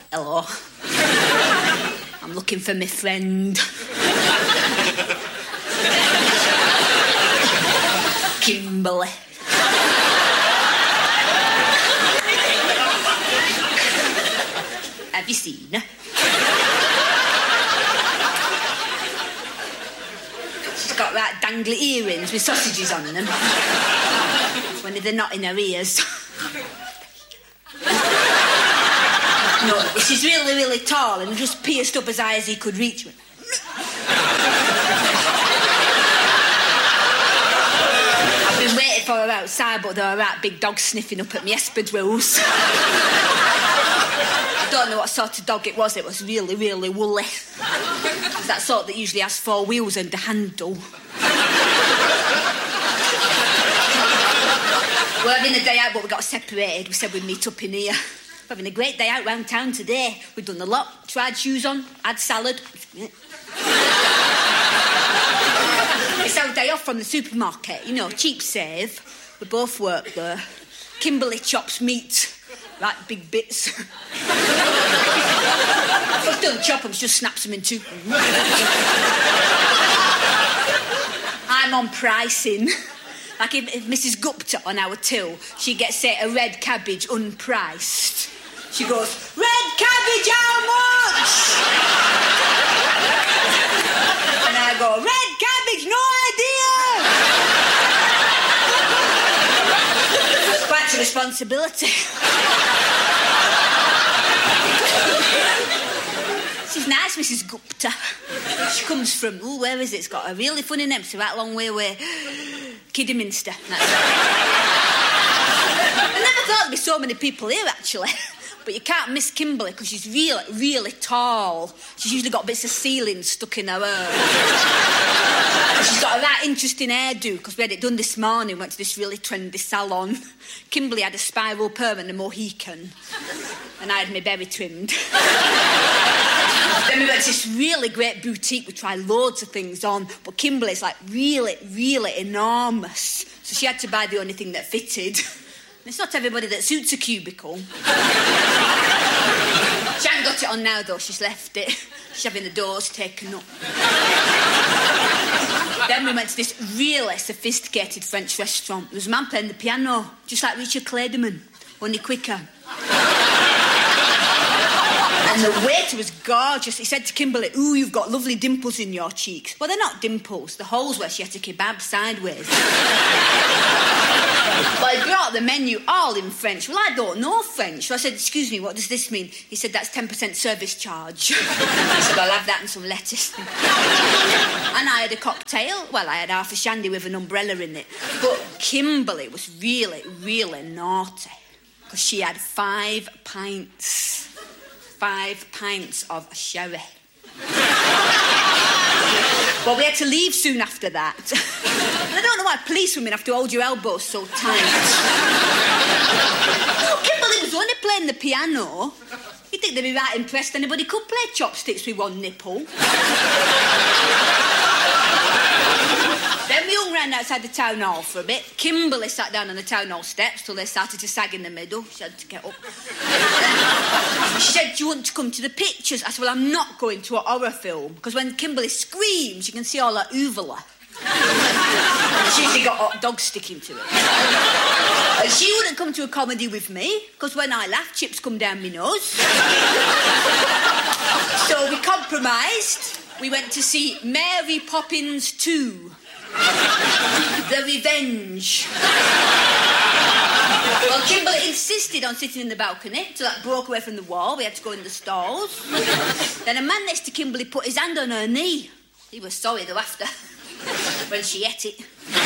Hello. I'm looking for my friend. Kimberly. Have you seen her? She's got right dangly earrings with sausages on them. When they're not in her ears. No, she's really, really tall and just pierced up as high as he could reach me. I've been waiting for her outside, but there were right big dogs sniffing up at me espadrilles. I don't know what sort of dog it was. It was really, really woolly. It's that sort that usually has 4 wheels and a handle. We're having a day out, but we got separated. We said we'd meet up in here. We're having a great day out round town today. We've done a lot. Tried shoes on, had salad. It's our day off from the supermarket. You know, cheap save. We both work there. Kimberly chops meat. Right, big bits. She don't chop them, she just snaps them in two. I'm on pricing. Like if Mrs. Gupta on our till, she gets, say, a red cabbage unpriced. She goes, red cabbage, how much? And I go, red cabbage, no idea. It's quite a responsibility. She's nice, Mrs. Gupta. She comes from, where is it? It's got a really funny name. It's a right long way away. Kidderminster. That's it. I never thought there'd be so many people here, actually. But you can't miss Kimberly because she's really, really tall. She's usually got bits of ceiling stuck in her hair. She's got a right interesting hairdo because we had it done this morning. Went to this really trendy salon. Kimberly had a spiral perm and a Mohican. And I had my berry trimmed. Then we went to this really great boutique. We tried loads of things on. But Kimberly's like really, really enormous. So she had to buy the only thing that fitted. It's not everybody that suits a cubicle. She hasn't got it on now, though. She's left it. She's having the doors taken up. Then we went to this really sophisticated French restaurant. There was a man playing the piano, just like Richard Clayderman, only quicker. And the waiter was gorgeous. He said to Kimberly, ooh, you've got lovely dimples in your cheeks. Well, they're not dimples. The holes where she had to kebab sideways. Well, he brought the menu all in French. Well, I don't know French. So I said, excuse me, what does this mean? He said, that's 10% service charge. I said, I'll have that and some lettuce. And I had a cocktail. Well, I had half a shandy with an umbrella in it. But Kimberly was really, really naughty. Because she had 5 pints. 5 pints of sherry. Well, we had to leave soon after that. And I don't know why policewomen have to hold your elbows so tight. Oh, Kimberly was only playing the piano. You'd think they'd be right impressed anybody could play chopsticks with one nipple. Then we hung round outside the town hall for a bit. Kimberly sat down on the town hall steps till they started to sag in the middle. She had to get up. She said, do you want to come to the pictures? I said, well, I'm not going to a horror film, because when Kimberly screams, you can see all her uvula. She's usually got hot dogs sticking to it. And she wouldn't come to a comedy with me, because when I laugh, chips come down my nose. So we compromised. We went to see Mary Poppins 2. The Revenge. Well, Kimberly insisted on sitting in the balcony, so that broke away from the wall. We had to go in the stalls. Then a man next to Kimberly put his hand on her knee. He was sorry though after, when she ate it.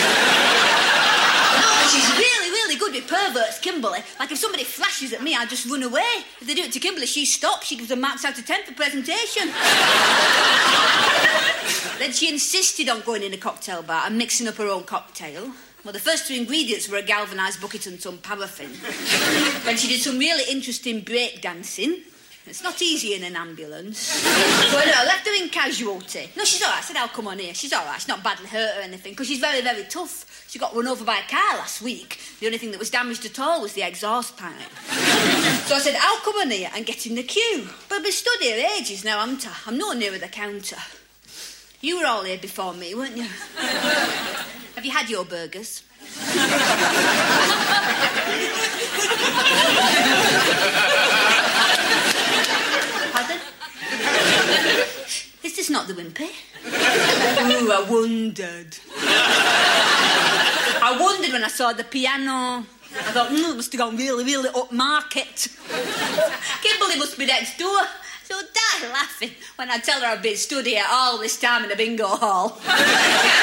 No, she's really, really good with perverts, Kimberly. Like if somebody flashes at me, I just run away. If they do it to Kimberly, she stops. She gives them marks out of 10 for presentation. Then she insisted on going in a cocktail bar and mixing up her own cocktail. Well, the first 2 ingredients were a galvanised bucket and some paraffin. Then she did some really interesting break dancing. It's not easy in an ambulance. So I left her in casualty. No, she's all right. I said, I'll come on here. She's all right. She's not badly hurt or anything, because she's very, very tough. She got run over by a car last week. The only thing that was damaged at all was the exhaust pipe. So I said, I'll come in here and get in the queue. But I've been stood here ages now, haven't I? I'm not near the counter. You were all here before me, weren't you? Have you had your burgers? Pardon? Is this not the Wimpy? Ooh, I wondered. I wondered when I saw the piano. I thought, it must have gone really, really upmarket. Kimberly must be next door. So die laughing when I tell her I've been stood here all this time in a bingo hall.